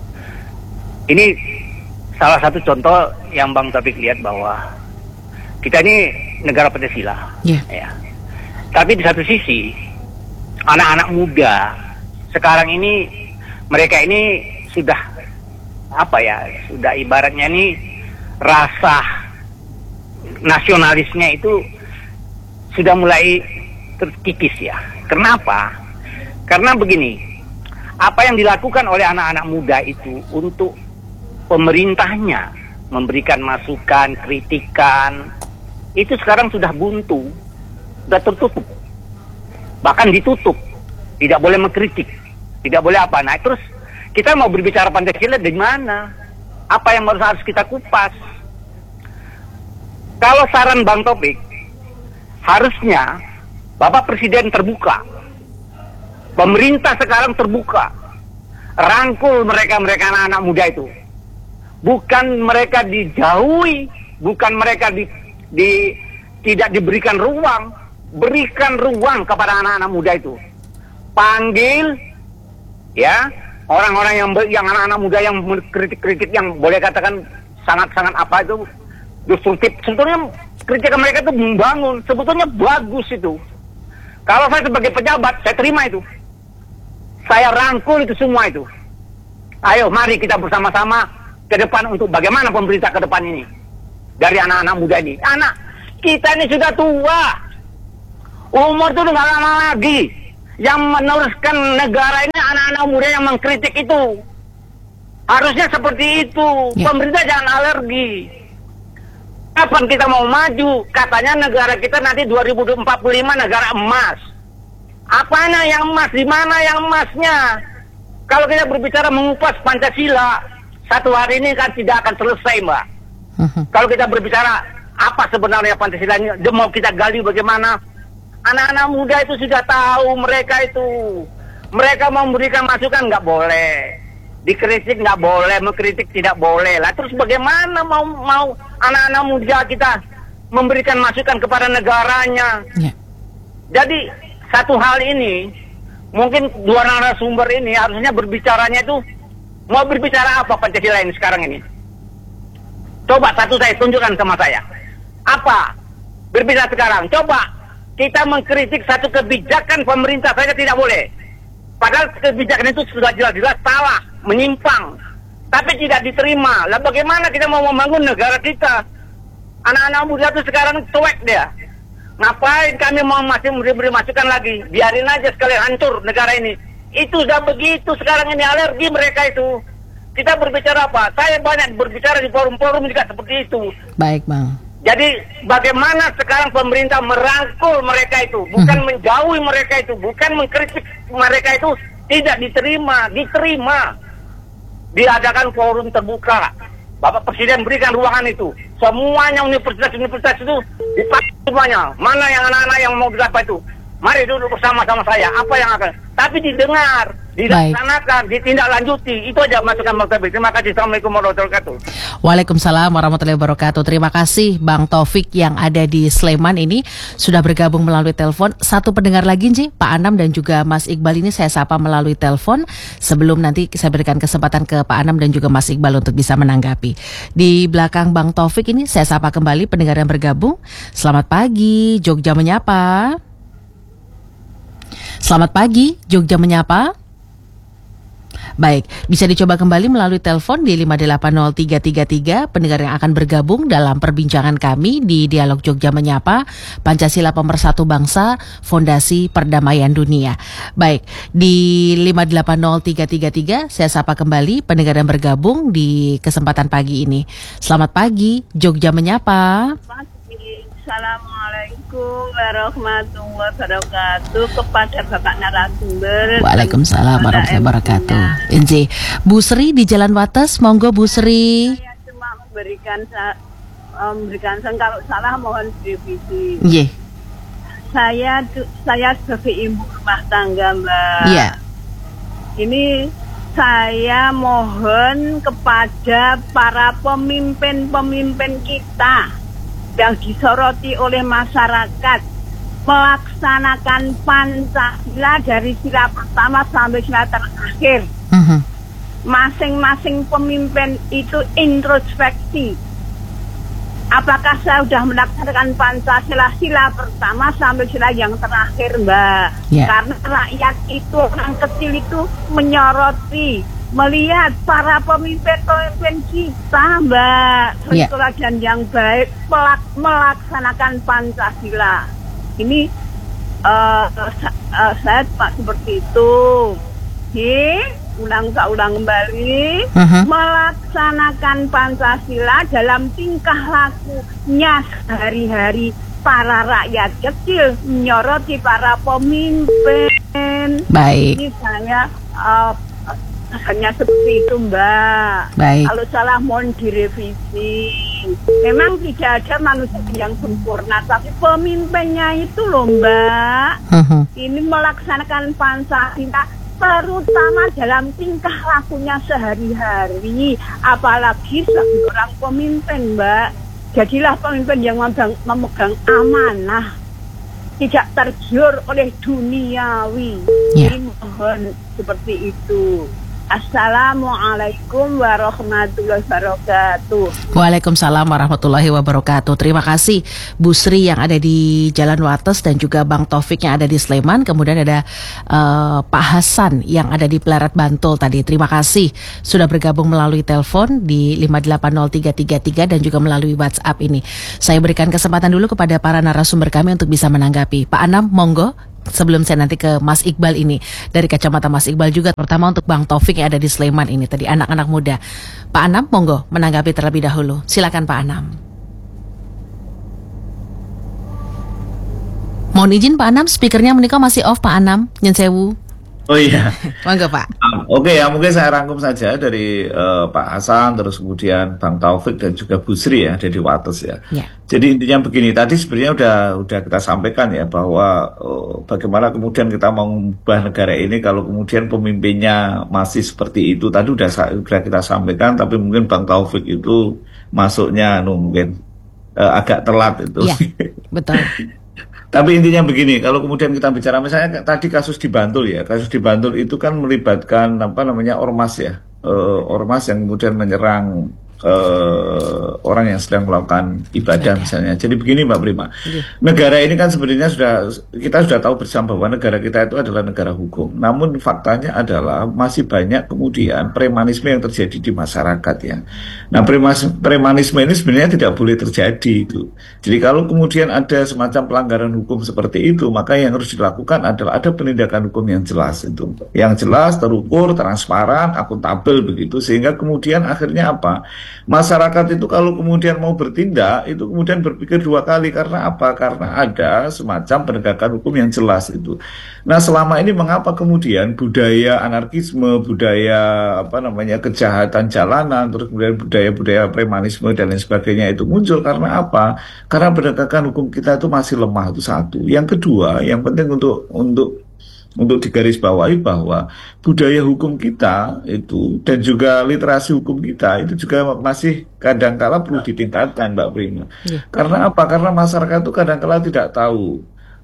Ini salah satu contoh yang Bang Taufik lihat bahwa kita ini negara Pancasila. Yeah. Ya. Tapi di satu sisi anak-anak muda sekarang ini mereka ini sudah sudah ibaratnya ini rasa nasionalisnya itu sudah mulai terkikis ya. Kenapa? Karena begini, apa yang dilakukan oleh anak-anak muda itu untuk pemerintahnya memberikan masukan, kritikan, itu sekarang sudah buntu, sudah tertutup, bahkan ditutup, tidak boleh mengkritik, tidak boleh apa. Nah terus kita mau berbicara Pancasila di mana? Apa yang harus kita kupas? Kalau saran Bang Taufik, harusnya Bapak Presiden terbuka, pemerintah sekarang terbuka, rangkul mereka anak-anak muda itu, bukan mereka dijauhi, bukan mereka tidak diberikan ruang, berikan ruang kepada anak-anak muda itu, panggil, ya, orang-orang yang anak-anak muda yang kritik-kritik yang boleh katakan sangat-sangat apa itu destruktif. Sebetulnya kritikan mereka itu membangun, sebetulnya bagus itu. Kalau saya sebagai pejabat, saya terima itu. Saya rangkul itu semua itu. Ayo, mari kita bersama-sama ke depan untuk bagaimana pemerintah ke depan ini. Dari anak-anak muda ini. Anak kita ini sudah tua. Umur itu udah gak lama lagi. Yang meneruskan negara ini anak-anak muda yang mengkritik itu. Harusnya seperti itu. Pemerintah jangan alergi. Kapan kita mau maju? Katanya negara kita nanti 2045 negara emas. Apanya yang emas? Di mana yang emasnya? Kalau kita berbicara mengupas Pancasila, satu hari ini kan tidak akan selesai, Mbak. Kalau kita berbicara apa sebenarnya Pancasila ini, mau kita gali bagaimana? Anak-anak muda itu sudah tahu mereka itu. Mereka mau memberikan masukan nggak boleh. Dikritik nggak boleh, mengkritik tidak boleh. Lah terus bagaimana mau anak-anak muda kita memberikan masukan kepada negaranya? Jadi satu hal ini mungkin dua narasumber ini harusnya berbicaranya itu mau berbicara apa Pancasila ini sekarang ini? Coba satu saya tunjukkan sama saya. Apa? Berbicara sekarang. Coba kita mengkritik satu kebijakan pemerintah saja tidak boleh. Padahal kebijakan itu sudah jelas-jelas salah, menyimpang, tapi tidak diterima. Lah bagaimana kita mau membangun negara kita? Anak-anak muda itu sekarang cuek dia. Ngapain kami mau masih memberi masukan lagi? Biarin aja sekalian hancur negara ini. Itu sudah begitu sekarang ini alergi mereka itu. Kita berbicara apa? Saya banyak berbicara di forum-forum juga seperti itu. Baik, Bang. Jadi bagaimana sekarang pemerintah merangkul mereka itu, bukan menjauhi mereka itu, bukan mengkritik mereka itu, tidak diterima. Diadakan forum terbuka. Bapak Presiden berikan ruangan itu. Semuanya universitas-universitas itu dipakai semuanya. Mana yang anak-anak yang mau dilakukan itu? Mari duduk bersama-sama saya. Apa yang akan? Tapi didengar, dilaksanakan, ditindaklanjuti. Itu aja masukan Bang Taufik. Terima kasih. Assalamualaikum warahmatullahi wabarakatuh. Waalaikumsalam warahmatullahi wabarakatuh. Terima kasih Bang Taufik yang ada di Sleman ini sudah bergabung melalui telepon. Satu pendengar lagi Nji, Pak Anam dan juga Mas Iqbal ini saya sapa melalui telepon. Sebelum nanti saya berikan kesempatan ke Pak Anam dan juga Mas Iqbal untuk bisa menanggapi. Di belakang Bang Taufik ini saya sapa kembali pendengar yang bergabung. Selamat pagi, Jogja Menyapa. Selamat pagi, Jogja Menyapa. Baik, bisa dicoba kembali melalui telepon di 580333 pendengar yang akan bergabung dalam perbincangan kami di Dialog Jogja Menyapa, Pancasila Pemersatu Bangsa, Fondasi Perdamaian Dunia. Baik, di 580333 saya sapa kembali pendengar yang bergabung di kesempatan pagi ini. Selamat pagi, Jogja Menyapa. Assalamualaikum warahmatullahi wabarakatuh kepada Bapak narasumber. Waalaikumsalam warahmatullahi wabarakatuh. Inji, Bu Sri di Jalan Wates, monggo Bu Sri. Saya cuma memberikan kalau salah mohon direvisi. Nggih. Saya sebagai ibu rumah tangga, Mbak. Iya. Ini saya mohon kepada para pemimpin-pemimpin kita yang disoroti oleh masyarakat melaksanakan Pancasila dari sila pertama sampai sila terakhir. Masing-masing pemimpin itu introspeksi. Apakah saya sudah melaksanakan Pancasila sila pertama sampai sila yang terakhir, Mbak? Karena rakyat itu, orang kecil itu menyoroti, melihat para pemimpin-pemimpin kita, Mbak, teladan yang baik melaksanakan Pancasila. Ini saya Pak seperti itu. Ulang kembali, melaksanakan Pancasila dalam tingkah lakunya sehari-hari para rakyat kecil, menyoroti para pemimpin. Baik. Ini saya hanya seperti itu, Mbak. Baik. Kalau salah mohon direvisi. Memang tidak ada manusia yang sempurna, tapi pemimpinnya itu loh, Mbak. Ini melaksanakan Pancasila terutama dalam tingkah lakunya sehari-hari, apalagi sebagai orang pemimpin, Mbak. Jadilah pemimpin yang memegang amanah, tidak tergiur oleh duniawi. Ini mohon seperti itu. Assalamualaikum warahmatullahi wabarakatuh. Waalaikumsalam warahmatullahi wabarakatuh. Terima kasih Bu Sri yang ada di Jalan Wates dan juga Bang Taufik yang ada di Sleman. Kemudian ada Pak Hasan yang ada di Pleret Bantul tadi. Terima kasih sudah bergabung melalui telepon di 580333 dan juga melalui WhatsApp ini. Saya berikan kesempatan dulu kepada para narasumber kami untuk bisa menanggapi. Pak Anam, monggo. Sebelum saya nanti ke Mas Iqbal ini, dari kacamata Mas Iqbal juga, pertama untuk Bang Taufik yang ada di Sleman ini tadi, anak-anak muda. Pak Anam, monggo menanggapi terlebih dahulu. Silakan Pak Anam. Mohon izin Pak Anam, speakernya menikah masih off Pak Anam, nyen sewu. Oh iya. Monggo Pak. Oke ya, mungkin saya rangkum saja dari Pak Hasan, terus kemudian Bang Taufik dan juga Bu Sri ya, dari Wates ya. Ya. Jadi intinya begini, tadi sebenarnya udah kita sampaikan ya bahwa bagaimana kemudian kita mau mengubah negara ini kalau kemudian pemimpinnya masih seperti itu. Tadi udah kita sampaikan, tapi mungkin Bang Taufik itu masuknya mungkin agak telat itu. Ya, betul. Tapi intinya begini, kalau kemudian kita bicara misalnya tadi kasus di Bantul ya, kasus di Bantul itu kan melibatkan ormas ya, ormas yang kemudian menyerang orang yang sedang melakukan ibadah misalnya. Jadi begini Mbak Prima, negara ini kan sebenarnya kita sudah tahu bersama bahwa negara kita itu adalah negara hukum. Namun faktanya adalah masih banyak kemudian premanisme yang terjadi di masyarakat ya. Nah premanisme ini sebenarnya tidak boleh terjadi itu. Jadi kalau kemudian ada semacam pelanggaran hukum seperti itu, maka yang harus dilakukan adalah ada penindakan hukum yang jelas itu, yang jelas, terukur, transparan, akuntabel begitu, sehingga kemudian akhirnya apa? Masyarakat itu kalau kemudian mau bertindak itu kemudian berpikir dua kali. Karena apa? Karena ada semacam penegakan hukum yang jelas itu. Nah selama ini mengapa kemudian budaya anarkisme, budaya kejahatan jalanan, terus kemudian budaya premanisme dan lain sebagainya itu muncul? Karena apa? Karena penegakan hukum kita itu masih lemah, itu satu. Yang kedua, yang penting untuk digarisbawahi bahwa budaya hukum kita itu dan juga literasi hukum kita itu juga masih kadangkala perlu ditingkatkan Mbak Prima. Karena apa? Karena masyarakat itu kadangkala tidak tahu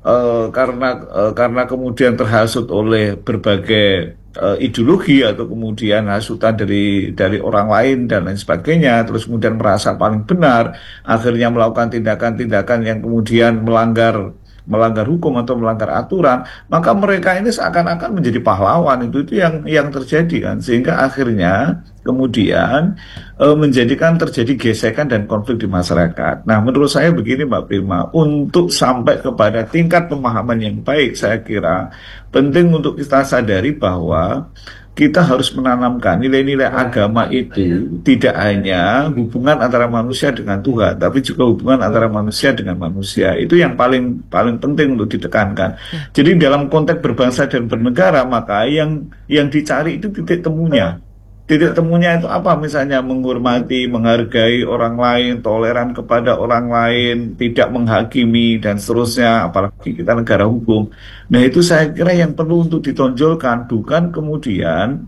karena kemudian terhasut oleh berbagai ideologi atau kemudian hasutan dari orang lain dan lain sebagainya, terus kemudian merasa paling benar, akhirnya melakukan tindakan-tindakan yang kemudian melanggar hukum atau melanggar aturan, maka mereka ini seakan-akan menjadi pahlawan. Itu yang terjadi kan, sehingga akhirnya kemudian menjadikan terjadi gesekan dan konflik di masyarakat. Nah menurut saya begini Mbak Prima, untuk sampai kepada tingkat pemahaman yang baik, saya kira penting untuk kita sadari bahwa kita harus menanamkan nilai-nilai agama itu tidak hanya hubungan antara manusia dengan Tuhan, tapi juga hubungan antara manusia dengan manusia. Itu yang paling penting untuk ditekankan. Jadi dalam konteks berbangsa dan bernegara, maka yang dicari itu titik temunya. Titik temunya itu apa? Misalnya menghormati, menghargai orang lain, toleran kepada orang lain, tidak menghakimi, dan seterusnya, apalagi kita negara hukum. Nah itu saya kira yang perlu untuk ditonjolkan, bukan kemudian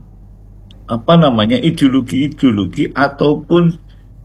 ideologi-ideologi ataupun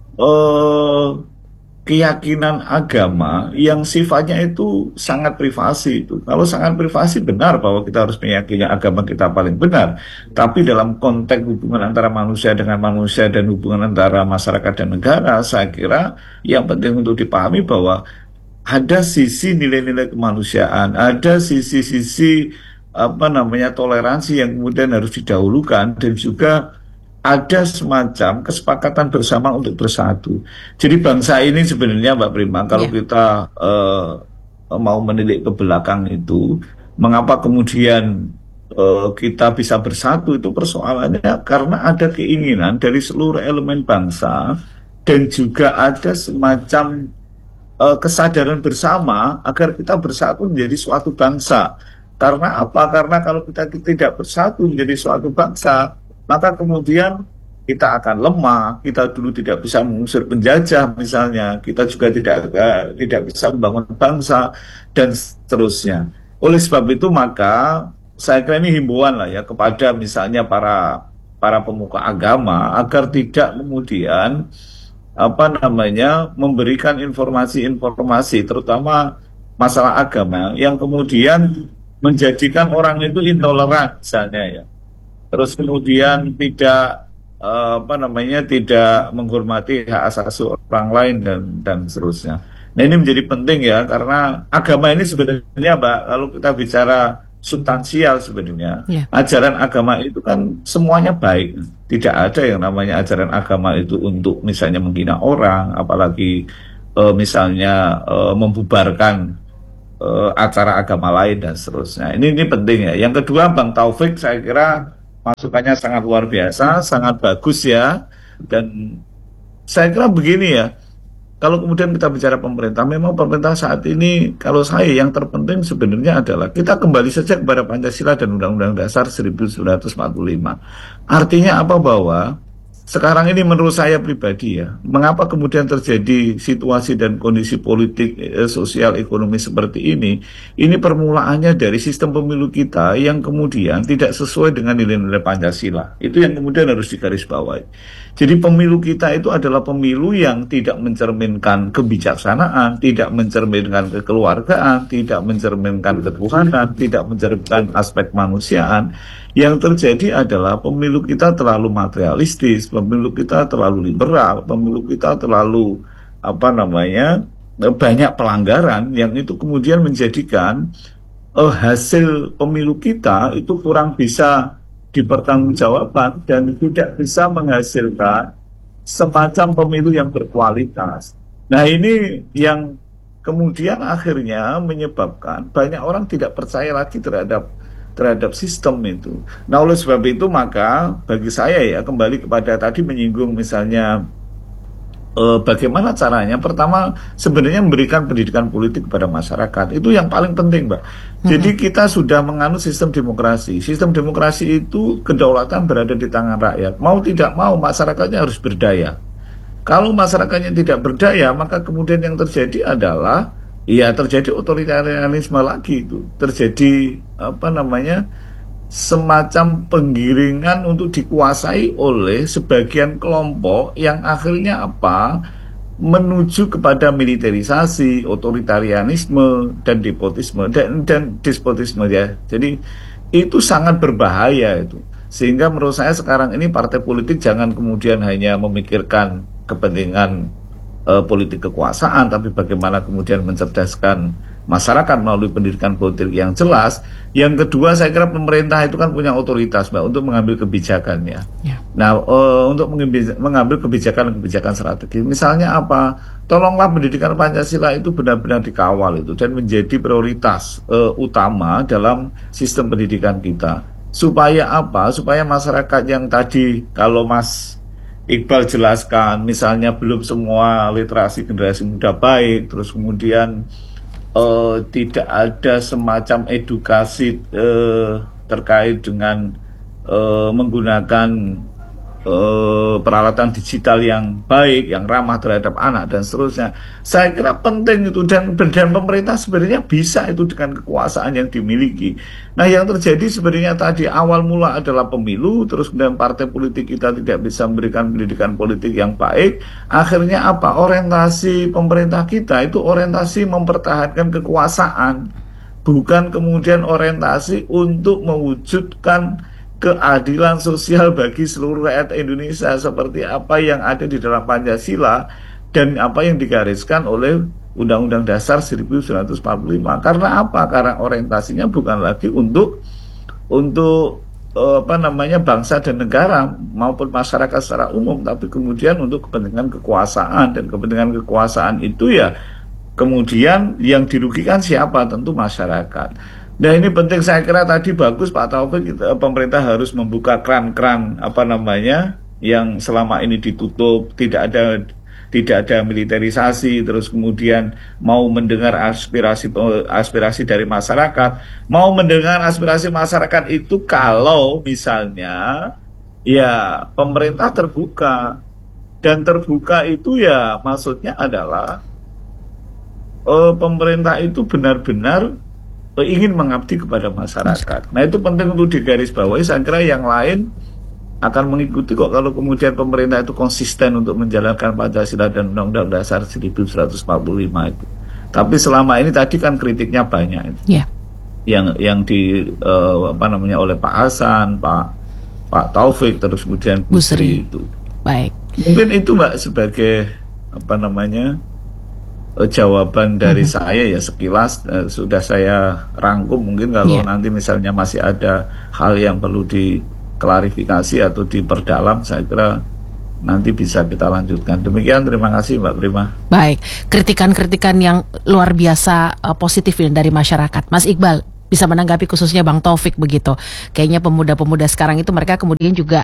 keyakinan agama yang sifatnya itu sangat privasi itu. Kalau sangat privasi, benar bahwa kita harus meyakini agama kita paling benar. Tapi dalam konteks hubungan antara manusia dengan manusia dan hubungan antara masyarakat dan negara, saya kira yang penting untuk dipahami bahwa ada sisi nilai-nilai kemanusiaan, ada sisi-sisi toleransi yang kemudian harus didahulukan, dan juga ada semacam kesepakatan bersama untuk bersatu. Jadi bangsa ini sebenarnya Mbak Prima, kalau kita mau menilik ke belakang itu, mengapa kemudian kita bisa bersatu, itu persoalannya karena ada keinginan dari seluruh elemen bangsa, dan juga ada semacam kesadaran bersama agar kita bersatu menjadi suatu bangsa. Karena apa? Karena kalau kita tidak bersatu menjadi suatu bangsa, maka kemudian kita akan lemah. Kita dulu tidak bisa mengusir penjajah misalnya, kita juga tidak bisa membangun bangsa, dan seterusnya. Oleh sebab itu maka saya kira ini himbauan lah ya kepada misalnya para pemuka agama, agar tidak kemudian memberikan informasi-informasi terutama masalah agama yang kemudian menjadikan orang itu intoleran misalnya ya. terus kemudian tidak tidak menghormati hak asasi orang lain dan seterusnya. Nah ini menjadi penting ya, karena agama ini sebenarnya Mbak, kalau kita bicara substansial sebenarnya, ajaran agama itu kan semuanya baik. Tidak ada yang namanya ajaran agama itu untuk misalnya menghina orang, apalagi misalnya membubarkan acara agama lain dan seterusnya. Ini penting ya. Yang kedua, Bang Taufik saya kira masukannya sangat luar biasa, sangat bagus ya. Dan saya kira begini ya, kalau kemudian kita bicara pemerintah, memang pemerintah saat ini, kalau saya yang terpenting sebenarnya adalah kita kembali saja kepada Pancasila dan Undang-Undang Dasar 1945. Artinya apa? Bahwa sekarang ini menurut saya pribadi ya, mengapa kemudian terjadi situasi dan kondisi politik, sosial, ekonomi seperti ini permulaannya dari sistem pemilu kita yang kemudian tidak sesuai dengan nilai-nilai Pancasila. Itu yang kemudian harus digarisbawahi. Jadi pemilu kita itu adalah pemilu yang tidak mencerminkan kebijaksanaan, tidak mencerminkan kekeluargaan, tidak mencerminkan ketuhanan, tidak mencerminkan aspek kemanusiaan. Yang terjadi adalah pemilu kita terlalu materialistis, pemilu kita terlalu liberal, pemilu kita terlalu banyak pelanggaran yang itu kemudian menjadikan hasil pemilu kita itu kurang bisa dipertanggungjawabkan dan tidak bisa menghasilkan semacam pemilu yang berkualitas. Nah ini yang kemudian akhirnya menyebabkan banyak orang tidak percaya lagi terhadap sistem itu. Nah oleh sebab itu maka bagi saya ya, kembali kepada tadi menyinggung misalnya bagaimana caranya. Pertama sebenarnya memberikan pendidikan politik kepada masyarakat, itu yang paling penting Mbak. Jadi kita sudah menganut sistem demokrasi. Sistem demokrasi itu kedaulatan berada di tangan rakyat. Mau tidak mau masyarakatnya harus berdaya. Kalau masyarakatnya tidak berdaya, maka kemudian yang terjadi adalah ya terjadi otoritarianisme lagi, itu terjadi semacam penggiringan untuk dikuasai oleh sebagian kelompok yang akhirnya menuju kepada militerisasi, otoritarianisme dan despotisme ya. Jadi itu sangat berbahaya itu. Sehingga menurut saya sekarang ini partai politik jangan kemudian hanya memikirkan kepentingan politik kekuasaan, tapi bagaimana kemudian mencerdaskan masyarakat melalui pendidikan politik yang jelas. Yang kedua, saya kira pemerintah itu kan punya otoritas Mbak untuk mengambil kebijakannya. Nah, untuk mengambil kebijakan strategis, misalnya tolonglah pendidikan Pancasila itu benar-benar dikawal itu dan menjadi prioritas utama dalam sistem pendidikan kita. Supaya supaya masyarakat yang tadi kalau Mas Iqbal jelaskan, misalnya belum semua literasi generasi muda baik, terus kemudian tidak ada semacam edukasi terkait dengan menggunakan peralatan digital yang baik, yang ramah terhadap anak dan seterusnya. Saya kira penting itu, dan pemerintah sebenarnya bisa itu dengan kekuasaan yang dimiliki. Nah yang terjadi sebenarnya tadi awal mula adalah pemilu, terus kemudian partai politik kita tidak bisa memberikan pendidikan politik yang baik. Akhirnya orientasi pemerintah kita itu orientasi mempertahankan kekuasaan, bukan kemudian orientasi untuk mewujudkan keadilan sosial bagi seluruh rakyat Indonesia seperti apa yang ada di dalam Pancasila dan apa yang digariskan oleh Undang-Undang Dasar 1945. Karena karena orientasinya bukan lagi untuk bangsa dan negara maupun masyarakat secara umum, tapi kemudian untuk kepentingan kekuasaan, dan kepentingan kekuasaan itu ya kemudian yang dirugikan siapa? Tentu masyarakat. Nah ini penting, saya kira tadi bagus Pak Taufik, pemerintah harus membuka keran-keran yang selama ini ditutup, tidak ada militerisasi, terus kemudian mau mendengar aspirasi dari masyarakat, mau mendengar aspirasi masyarakat itu kalau misalnya ya pemerintah terbuka, dan terbuka itu ya maksudnya adalah pemerintah itu benar-benar ingin mengabdi kepada masyarakat. Nah itu penting untuk digarisbawahi. Saya kira yang lain akan mengikuti kok kalau kemudian pemerintah itu konsisten untuk menjalankan Pancasila dan Undang-Undang Dasar 1945 itu. Tapi selama ini tadi kan kritiknya banyak itu. Yang oleh Pak Hasan, Pak Pak Taufik, terus kemudian Busri. Busri itu. Baik. Mungkin itu Mbak sebagai jawaban dari saya ya sekilas, sudah saya rangkum. Mungkin kalau nanti misalnya masih ada hal yang perlu diklarifikasi atau diperdalam, saya kira nanti bisa kita lanjutkan. Demikian, terima kasih Mbak Prima. Baik, kritikan-kritikan yang luar biasa positif dari masyarakat. Mas Iqbal bisa menanggapi khususnya Bang Taufik begitu. Kayaknya pemuda-pemuda sekarang itu mereka kemudian juga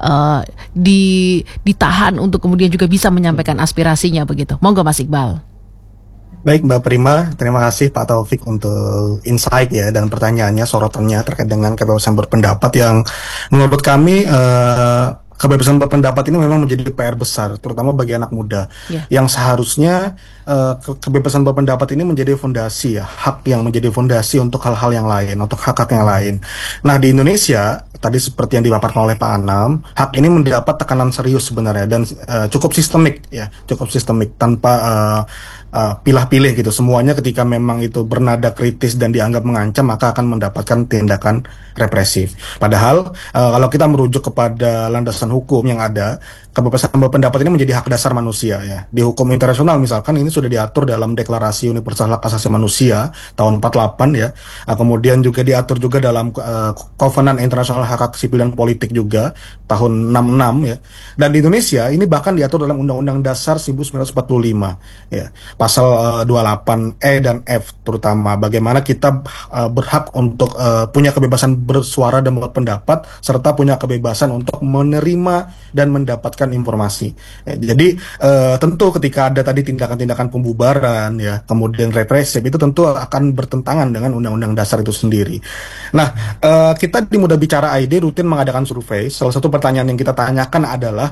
ditahan untuk kemudian juga bisa menyampaikan aspirasinya begitu. Monggo Mas Iqbal. Baik Mbak Prima, terima kasih Pak Taufik untuk insight ya dan pertanyaannya, sorotannya terkait dengan kebebasan berpendapat yang menurut kami kebebasan berpendapat ini memang menjadi PR besar, terutama bagi anak muda yang seharusnya kebebasan berpendapat ini menjadi fondasi ya, hak yang menjadi fondasi untuk hal-hal yang lain, untuk hak-hak yang lain. Nah di Indonesia tadi seperti yang dipaparkan oleh Pak Anam, hak ini mendapat tekanan serius sebenarnya dan cukup sistemik ya, cukup sistemik tanpa pilah-pilih gitu. Semuanya ketika memang itu bernada kritis dan dianggap mengancam, maka akan mendapatkan tindakan represif. Padahal kalau kita merujuk kepada landasan hukum yang ada, kebebasan berpendapat ini menjadi hak dasar manusia ya. Di hukum internasional misalkan ini sudah diatur dalam Deklarasi Universal Hak Asasi Manusia tahun 48 ya. Kemudian juga diatur juga dalam Covenant Internasional Hak Sipil dan Politik juga tahun 66 ya. Dan di Indonesia ini bahkan diatur dalam Undang-Undang Dasar 1945 ya. Pasal 28E dan F terutama, bagaimana kita berhak untuk punya kebebasan bersuara dan berpendapat serta punya kebebasan untuk menerima dan mendapatkan informasi. Ya, jadi tentu ketika ada tadi tindakan-tindakan pembubaran ya, kemudian represif, itu tentu akan bertentangan dengan Undang-Undang Dasar itu sendiri. Nah, kita di Muda Bicara ID rutin mengadakan survei. Salah satu pertanyaan yang kita tanyakan adalah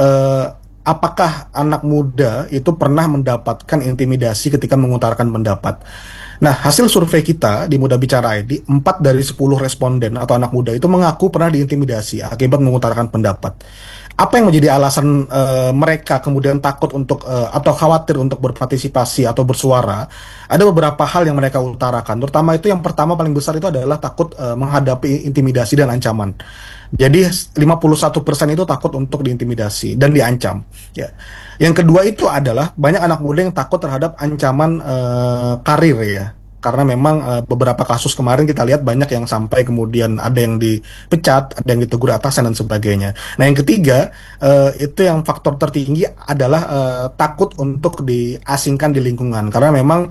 apakah anak muda itu pernah mendapatkan intimidasi ketika mengutarakan pendapat? Nah, hasil survei kita di Muda Bicara ID, 4 dari 10 responden atau anak muda itu mengaku pernah diintimidasi akibat mengutarakan pendapat. Apa yang menjadi alasan mereka kemudian takut untuk atau khawatir untuk berpartisipasi atau bersuara? Ada beberapa hal yang mereka utarakan. Terutama itu yang pertama paling besar itu adalah takut menghadapi intimidasi dan ancaman. Jadi 51% itu takut untuk diintimidasi dan diancam. Ya. Yang kedua itu adalah banyak anak muda yang takut terhadap ancaman karir ya. Karena memang beberapa kasus kemarin kita lihat banyak yang sampai kemudian ada yang dipecat, ada yang ditegur atasan dan sebagainya. Nah yang ketiga itu yang faktor tertinggi adalah takut untuk diasingkan di lingkungan. Karena memang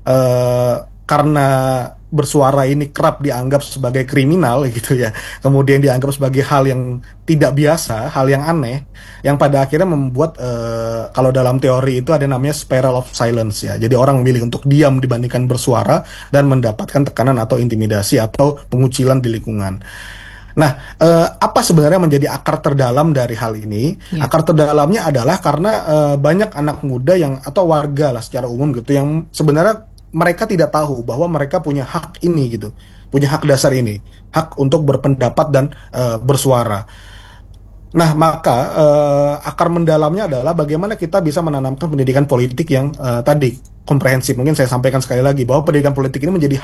karena bersuara ini kerap dianggap sebagai kriminal gitu ya, kemudian dianggap sebagai hal yang tidak biasa, hal yang aneh, yang pada akhirnya membuat kalau dalam teori itu ada namanya spiral of silence ya, jadi orang memilih untuk diam dibandingkan bersuara dan mendapatkan tekanan atau intimidasi atau pengucilan di lingkungan. Nah, apa sebenarnya menjadi akar terdalam dari hal ini? Ya. Akar terdalamnya adalah karena banyak anak muda yang atau warga lah secara umum gitu yang sebenarnya mereka tidak tahu bahwa mereka punya hak ini gitu, punya hak dasar ini, hak untuk berpendapat dan bersuara. Nah, maka akar mendalamnya adalah bagaimana kita bisa menanamkan pendidikan politik yang tadi komprehensif. Mungkin saya sampaikan sekali lagi bahwa pendidikan politik ini menjadi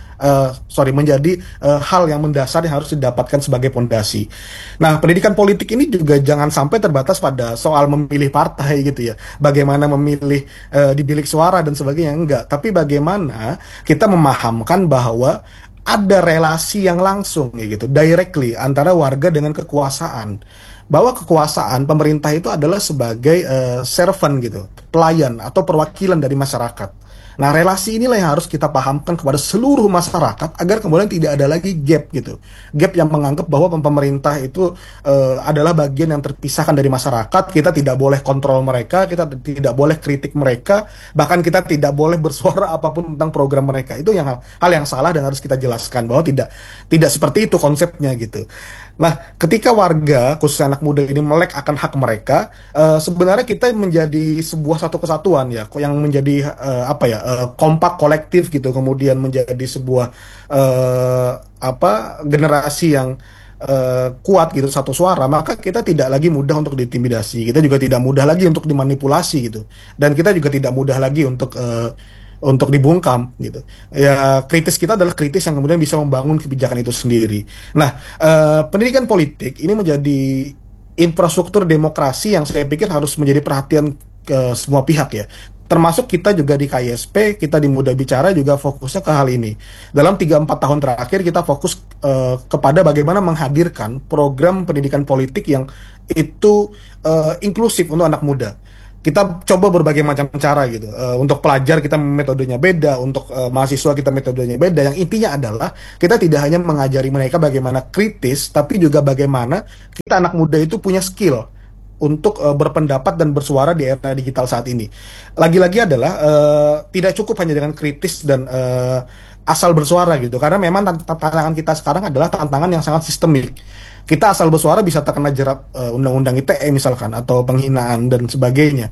hal yang mendasar yang harus didapatkan sebagai pondasi. Nah, pendidikan politik ini juga jangan sampai terbatas pada soal memilih partai gitu ya. Bagaimana memilih di bilik suara dan sebagainya, enggak. Tapi bagaimana kita memahamkan bahwa ada relasi yang langsung gitu, directly antara warga dengan kekuasaan. Bahwa kekuasaan pemerintah itu adalah sebagai servant gitu, pelayan atau perwakilan dari masyarakat. Nah, relasi inilah yang harus kita pahamkan kepada seluruh masyarakat agar kemudian tidak ada lagi gap gitu. Gap yang menganggap bahwa pemerintah itu adalah bagian yang terpisahkan dari masyarakat, kita tidak boleh kontrol mereka, kita tidak boleh kritik mereka, bahkan kita tidak boleh bersuara apapun tentang program mereka. Itu yang hal yang salah dan harus kita jelaskan bahwa tidak seperti itu konsepnya gitu. Nah, ketika warga, khususnya anak muda ini melek akan hak mereka, sebenarnya kita menjadi sebuah satu kesatuan ya, yang menjadi kompak kolektif gitu, kemudian menjadi sebuah generasi yang kuat gitu, satu suara, maka kita tidak lagi mudah untuk diintimidasi, kita juga tidak mudah lagi untuk dimanipulasi gitu, dan kita juga tidak mudah lagi untuk untuk dibungkam gitu. Ya kritis kita adalah kritis yang kemudian bisa membangun kebijakan itu sendiri. Nah, pendidikan politik ini menjadi infrastruktur demokrasi yang saya pikir harus menjadi perhatian ke semua pihak ya. Termasuk kita juga di KISP, kita di Muda Bicara juga fokusnya ke hal ini. Dalam 3-4 tahun terakhir kita fokus kepada bagaimana menghadirkan program pendidikan politik yang itu inklusif untuk anak muda. Kita coba berbagai macam cara gitu. Untuk pelajar kita metodenya beda, untuk mahasiswa kita metodenya beda. Yang intinya adalah kita tidak hanya mengajari mereka bagaimana kritis, tapi juga bagaimana kita anak muda itu punya skill untuk berpendapat dan bersuara di era digital saat ini. Lagi-lagi adalah tidak cukup hanya dengan kritis dan asal bersuara gitu. Karena memang tantangan kita sekarang adalah tantangan yang sangat sistemik. Kita asal bersuara bisa terkena jerat undang-undang ITE misalkan atau penghinaan dan sebagainya.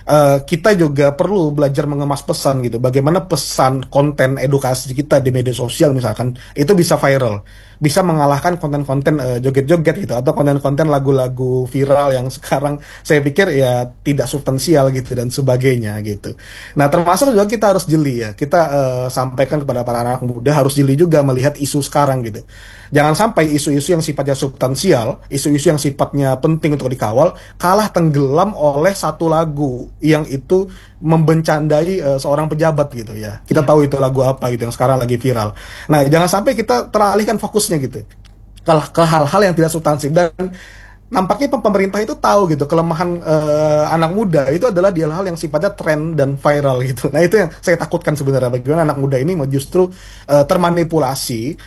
Kita juga perlu belajar mengemas pesan gitu. Bagaimana pesan konten edukasi kita di media sosial misalkan itu bisa viral, bisa mengalahkan konten-konten joget-joget gitu atau konten-konten lagu-lagu viral yang sekarang saya pikir ya tidak substansial gitu dan sebagainya gitu. Nah, termasuk juga kita harus jeli ya. Kita sampaikan kepada para anak muda harus jeli juga melihat isu sekarang gitu. Jangan sampai isu-isu yang sifatnya substansial, isu-isu yang sifatnya penting untuk dikawal, kalah tenggelam oleh satu lagu yang itu membencandai seorang pejabat gitu ya. Kita tahu itu lagu apa gitu yang sekarang lagi viral. Nah, jangan sampai kita teralihkan fokusnya gitu ke hal-hal yang tidak substansif. Dan nampaknya pemerintah itu tahu gitu kelemahan anak muda itu adalah di hal-hal yang sifatnya tren dan viral gitu. Nah, itu yang saya takutkan sebenarnya, bagaimana anak muda ini justru termanipulasi,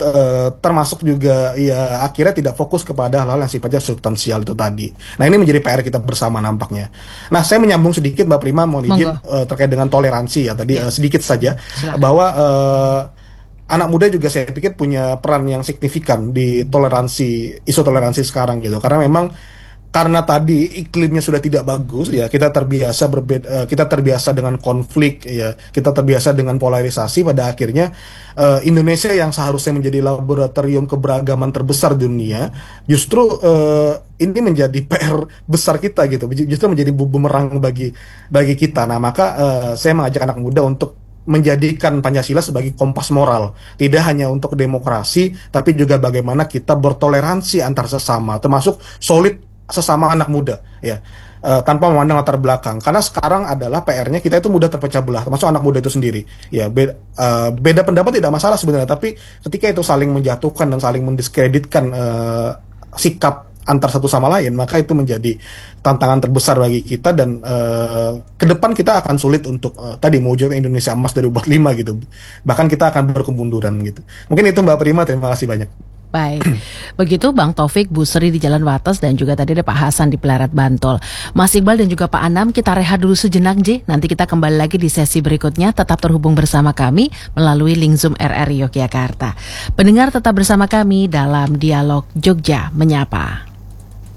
termasuk juga ya akhirnya tidak fokus kepada hal-hal yang sifatnya substansial itu tadi. Nah, ini menjadi PR kita bersama nampaknya. Nah, saya menyambung sedikit Mbak Prima, mohon izin terkait dengan toleransi ya tadi sedikit saja. Silahkan. Bahwa anak muda juga saya pikir punya peran yang signifikan di isu toleransi sekarang gitu. Karena memang karena tadi iklimnya sudah tidak bagus ya, kita terbiasa dengan konflik ya, kita terbiasa dengan polarisasi. Pada akhirnya Indonesia yang seharusnya menjadi laboratorium keberagaman terbesar di dunia justru ini menjadi PR besar kita gitu, justru menjadi bumerang bagi kita. Nah, maka saya mengajak anak muda untuk menjadikan Pancasila sebagai kompas moral, tidak hanya untuk demokrasi tapi juga bagaimana kita bertoleransi antar sesama, termasuk solid sesama anak muda ya, tanpa memandang latar belakang. Karena sekarang adalah PR-nya kita itu mudah terpecah belah, termasuk anak muda itu sendiri ya. Beda pendapat tidak masalah sebenarnya, tapi ketika itu saling menjatuhkan dan saling mendiskreditkan sikap antar satu sama lain, maka itu menjadi tantangan terbesar bagi kita. Dan ke depan kita akan sulit untuk tadi mewujudkan Indonesia emas 2045 gitu. Bahkan kita akan berkemunduran gitu. Mungkin itu Mbak Prima, terima kasih banyak. Baik, begitu Bang Taufik, Bu Sri di Jalan Wates, dan juga tadi ada Pak Hasan di Pleret Bantul. Mas Iqbal dan juga Pak Anam, kita rehat dulu sejenak J. Nanti kita kembali lagi di sesi berikutnya. Tetap terhubung bersama kami melalui link Zoom RRI Yogyakarta. Pendengar tetap bersama kami dalam Dialog Jogja Menyapa.